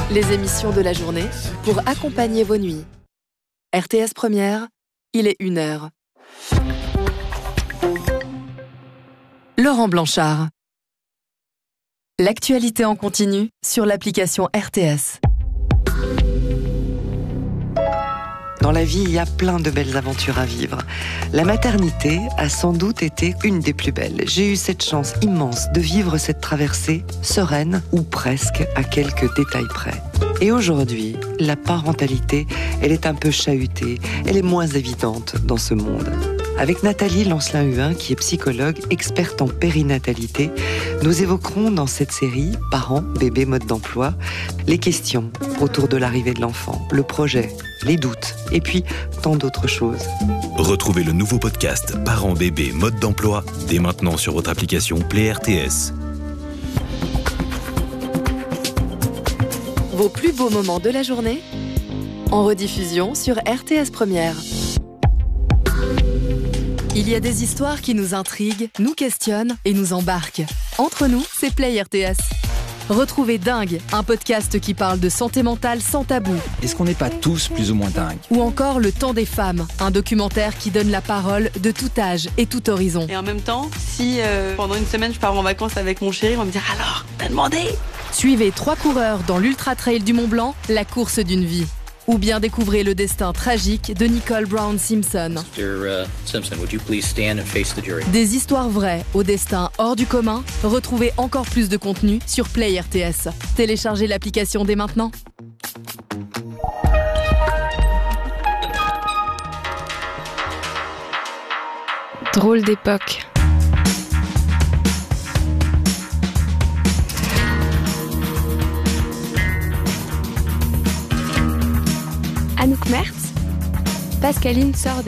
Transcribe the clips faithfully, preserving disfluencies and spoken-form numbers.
Les émissions de la journée pour accompagner vos nuits. R T S Première, il est une heure. Laurent Blanchard. L'actualité en continu sur l'application R T S. Dans la vie, il y a plein de belles aventures à vivre. La maternité a sans doute été une des plus belles. J'ai eu cette chance immense de vivre cette traversée sereine, ou presque, à quelques détails près. Et aujourd'hui, la parentalité, elle est un peu chahutée, elle est moins évidente dans ce monde. Avec Nathalie Lancelin-Huin, qui est psychologue, experte en périnatalité, nous évoquerons dans cette série « Parents, bébés, mode d'emploi » les questions autour de l'arrivée de l'enfant, le projet, les doutes, et puis tant d'autres choses. Retrouvez le nouveau podcast « Parents, bébés, mode d'emploi » dès maintenant sur votre application Play R T S. Vos plus beaux moments de la journée en rediffusion sur R T S Première. Il y a des histoires qui nous intriguent, nous questionnent et nous embarquent. Entre nous, c'est Play R T S. Retrouvez Dingue, un podcast qui parle de santé mentale sans tabou. Est-ce qu'on n'est pas tous plus ou moins dingues ? Ou encore Le Temps des femmes, un documentaire qui donne la parole de tout âge et tout horizon. Et en même temps, si euh, pendant une semaine je pars en vacances avec mon chéri, on va me dire « Alors, t'as demandé ?» Suivez trois coureurs dans l'Ultra Trail du Mont Blanc, la course d'une vie. Ou bien découvrez le destin tragique de Nicole Brown Simpson. mister Simpson, would you please stand and face the jury? Des histoires vraies au destin hors du commun. Retrouvez encore plus de contenu sur Play R T S. Téléchargez l'application dès maintenant. Drôle d'époque. Anouk Mertz, Pascaline Sordet.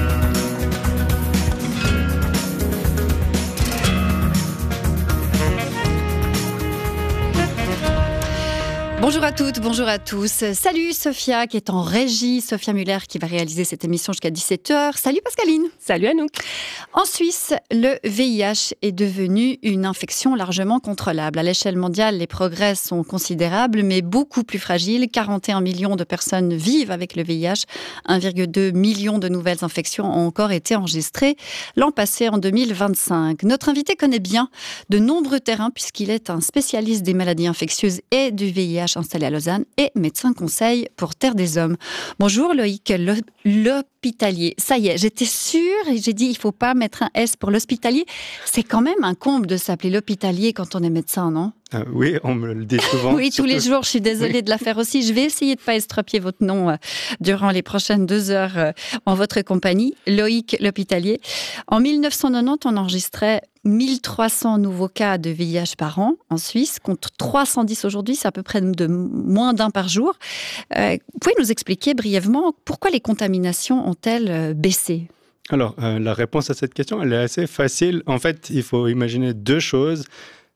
Bonjour à toutes, bonjour à tous. Salut Sophia qui est en régie, Sophia Muller qui va réaliser cette émission jusqu'à dix-sept heures. Salut Pascaline. Salut Anouk. En Suisse, le V I H est devenu une infection largement contrôlable. À l'échelle mondiale, les progrès sont considérables, mais beaucoup plus fragiles. quarante et un millions de personnes vivent avec le V I H. un virgule deux million de nouvelles infections ont encore été enregistrées l'an passé, en deux mille vingt-cinq. Notre invité connaît bien de nombreux terrains puisqu'il est un spécialiste des maladies infectieuses et du V I H installé à Lausanne et médecin conseil pour Terre des Hommes. Bonjour Loïc L'Hospitalier. Ça y est, j'étais sûre et j'ai dit il ne faut pas mettre un S pour l'hospitalier. C'est quand même un comble de s'appeler l'Hospitalier quand on est médecin, non ? Euh, oui, on me le dit souvent. Oui, tous les jours, je suis désolée oui. de la faire aussi. Je vais essayer de ne pas estropier votre nom euh, durant les prochaines deux heures euh, en votre compagnie. Loïc L'Hospitalier. En mille neuf cent quatre-vingt-dix, on enregistrait mille trois cents nouveaux cas de V I H par an en Suisse, contre trois cent dix aujourd'hui, c'est à peu près de moins d'un par jour. Euh, vous pouvez nous expliquer brièvement pourquoi les contaminations ont-elles euh, baissé ? Alors, euh, la réponse à cette question, elle est assez facile. En fait, il faut imaginer deux choses.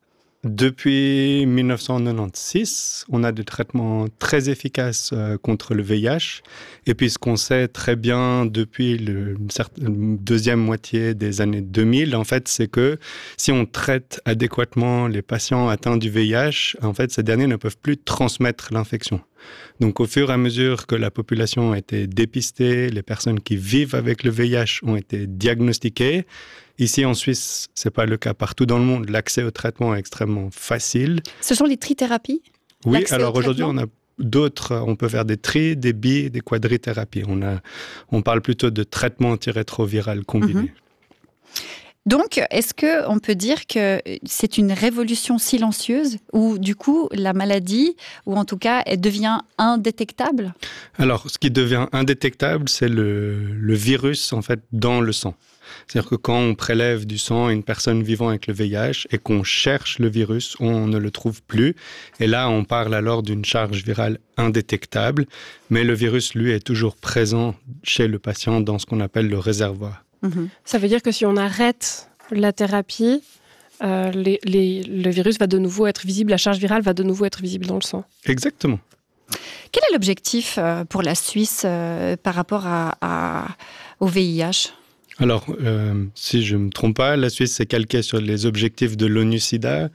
Depuis mille neuf cent quatre-vingt-seize, on a des traitements très efficaces euh, contre le V I H. Et puis, ce qu'on sait très bien depuis le, une certaine, deuxième moitié des années deux mille, en fait, c'est que si on traite adéquatement les patients atteints du V I H, en fait, ces derniers ne peuvent plus transmettre l'infection. Donc, au fur et à mesure que la population a été dépistée, les personnes qui vivent avec le V I H ont été diagnostiquées. Ici, en Suisse, ce n'est pas le cas partout dans le monde. L'accès au traitement est extrêmement facile. Ce sont les trithérapies ? Oui, alors aujourd'hui, on a d'autres. On peut faire des tri, des bi, des quadrithérapies. On, a, on parle plutôt de traitement antirétroviral combiné. Mm-hmm. Donc, est-ce qu'on peut dire que c'est une révolution silencieuse où, du coup, la maladie, ou en tout cas, elle devient indétectable ? Alors, ce qui devient indétectable, c'est le, le virus, en fait, dans le sang. C'est-à-dire que quand on prélève du sang à une personne vivant avec le V I H et qu'on cherche le virus, on ne le trouve plus. Et là, on parle alors d'une charge virale indétectable. Mais le virus, lui, est toujours présent chez le patient dans ce qu'on appelle le réservoir. Mmh. Ça veut dire que si on arrête la thérapie, euh, les, les, le virus va de nouveau être visible, la charge virale va de nouveau être visible dans le sang. Exactement. Quel est l'objectif euh, pour la Suisse euh, par rapport à, à, au V I H ? Alors, euh, si je ne me trompe pas, la Suisse s'est calquée sur les objectifs de l'ONU-SIDA.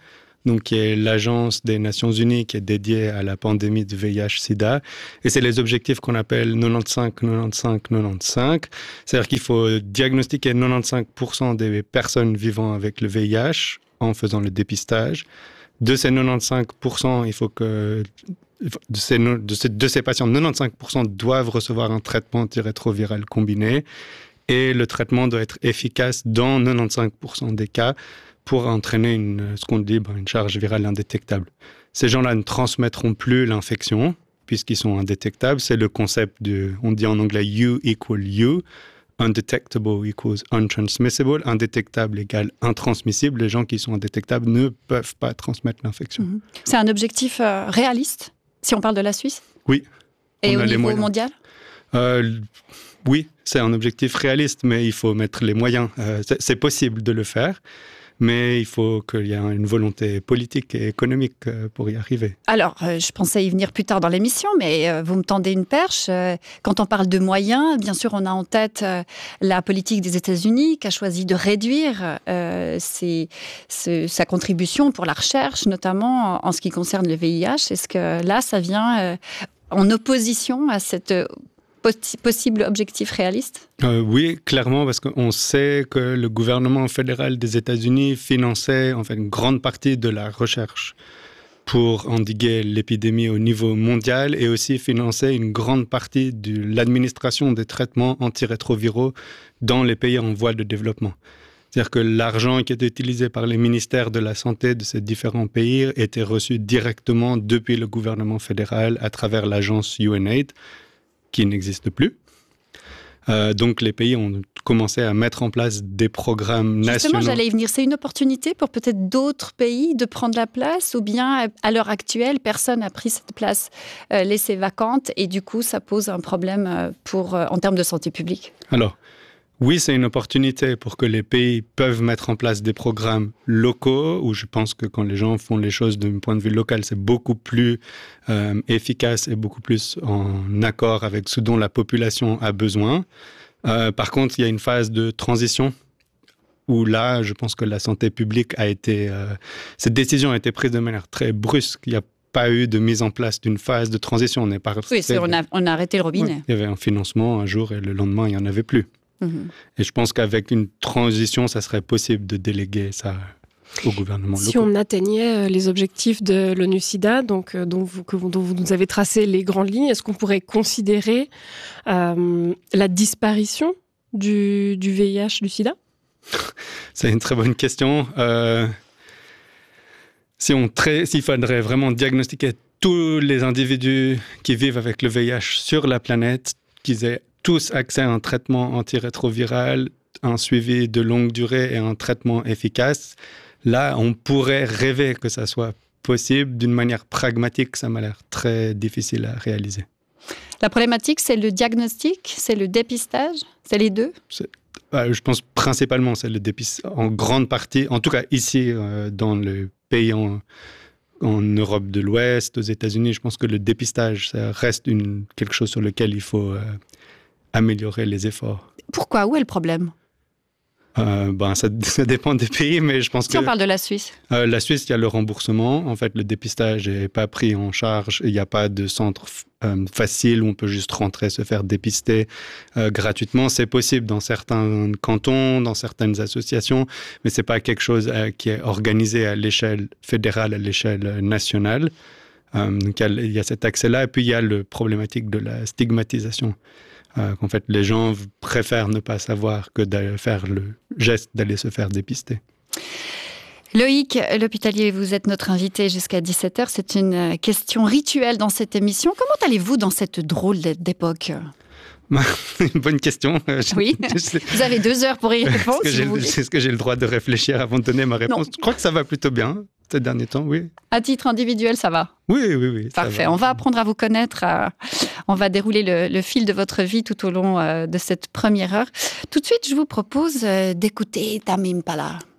donc qui est l'agence des Nations Unies qui est dédiée à la pandémie de V I H sida. Et c'est les objectifs qu'on appelle quatre-vingt-quinze, quatre-vingt-quinze, quatre-vingt-quinze. C'est-à-dire qu'il faut diagnostiquer quatre-vingt-quinze pour cent des personnes vivant avec le V I H en faisant le dépistage. De ces quatre-vingt-quinze pour cent, il faut que de ces, de ces, de ces patients, quatre-vingt-quinze pour cent doivent recevoir un traitement antirétroviral combiné et le traitement doit être efficace dans quatre-vingt-quinze pour cent des cas pour entraîner une, ce qu'on dit, une charge virale indétectable. Ces gens-là ne transmettront plus l'infection puisqu'ils sont indétectables. C'est le concept de, on dit en anglais U equal U. Undetectable equals untransmissible. Indétectable égale intransmissible. Les gens qui sont indétectables ne peuvent pas transmettre l'infection. Mmh. C'est un objectif euh, réaliste, si on parle de la Suisse ? Oui. Et au niveau mondial ? euh, Oui, c'est un objectif réaliste, mais il faut mettre les moyens. Euh, c'est, c'est possible de le faire, mais il faut qu'il y ait une volonté politique et économique pour y arriver. Alors, euh, je pensais y venir plus tard dans l'émission, mais euh, vous me tendez une perche. Euh, quand on parle de moyens, bien sûr, on a en tête euh, la politique des États-Unis qui a choisi de réduire euh, ses, ses, sa contribution pour la recherche, notamment en, en ce qui concerne le V I H. Est-ce que là, ça vient euh, en opposition à cette possible objectif réaliste ? euh, Oui, clairement, parce qu'on sait que le gouvernement fédéral des États-Unis finançait en fait une grande partie de la recherche pour endiguer l'épidémie au niveau mondial et aussi finançait une grande partie de l'administration des traitements antirétroviraux dans les pays en voie de développement. C'est-à-dire que l'argent qui était utilisé par les ministères de la Santé de ces différents pays était reçu directement depuis le gouvernement fédéral à travers l'agence UNAID, qui n'existe plus. Euh, donc, les pays ont commencé à mettre en place des programmes nationaux. Justement, j'allais y venir. C'est une opportunité pour peut-être d'autres pays de prendre la place ou bien, à l'heure actuelle, personne n'a pris cette place euh, laissée vacante et du coup, ça pose un problème pour, euh, en termes de santé publique. Alors, oui, c'est une opportunité pour que les pays peuvent mettre en place des programmes locaux où je pense que quand les gens font les choses d'un point de vue local, c'est beaucoup plus euh, efficace et beaucoup plus en accord avec ce dont la population a besoin. Euh, par contre, il y a une phase de transition où là, je pense que la santé publique a été... Euh, cette décision a été prise de manière très brusque. Il y a pas eu de mise en place d'une phase de transition. On est pas oui, c'est, on, a, on a arrêté le robinet. Ouais, il y avait un financement un jour et le lendemain, il n'y en avait plus. Et je pense qu'avec une transition, ça serait possible de déléguer ça au gouvernement local. Si on atteignait les objectifs de l'ONU-SIDA, donc, dont, vous, que, dont vous nous avez tracé les grandes lignes, est-ce qu'on pourrait considérer euh, la disparition du, du V I H, du SIDA ? C'est une très bonne question. Euh, si on tra- s'il faudrait vraiment diagnostiquer tous les individus qui vivent avec le V I H sur la planète, qu'ils aient tous accès à un traitement antirétroviral, un suivi de longue durée et un traitement efficace. Là, on pourrait rêver que ça soit possible. D'une manière pragmatique, ça m'a l'air très difficile à réaliser. La problématique, c'est le diagnostic, c'est le dépistage, c'est les deux ? c'est, euh, Je pense principalement c'est le dépistage, en grande partie, en tout cas ici, euh, dans le pays en, en Europe de l'Ouest, aux États-Unis, je pense que le dépistage, ça reste une, quelque chose sur lequel il faut... Euh, améliorer les efforts. Pourquoi ? Où est le problème ? euh, ben, ça, ça dépend des pays, mais je pense si que... Si on parle de la Suisse ? euh, La Suisse, il y a le remboursement. En fait, le dépistage n'est pas pris en charge. Il n'y a pas de centre euh, facile où on peut juste rentrer, se faire dépister euh, gratuitement. C'est possible dans certains cantons, dans certaines associations, mais ce n'est pas quelque chose euh, qui est organisé à l'échelle fédérale, à l'échelle nationale. Euh, donc, il y, a, il y a cet accès-là. Et puis, il y a la problématique de la stigmatisation. Euh, qu'en fait, les gens préfèrent ne pas savoir que de faire le geste d'aller se faire dépister. Loïc L'Hospitalier, vous êtes notre invité jusqu'à dix-sept heures. C'est une question rituelle dans cette émission. Comment allez-vous dans cette drôle d'époque ? Une bonne question. Oui, vous avez deux heures pour y répondre. Est-ce que, si j'ai, vous voulez. est-ce que j'ai le droit de réfléchir avant de donner ma réponse ? Non. Je crois que ça va plutôt bien ces derniers temps, oui. À titre individuel, ça va ? Oui, oui, oui. Parfait. Va. On va apprendre à vous connaître. À... On va dérouler le, le fil de votre vie tout au long euh, de cette première heure. Tout de suite, je vous propose euh, d'écouter Tame Impala.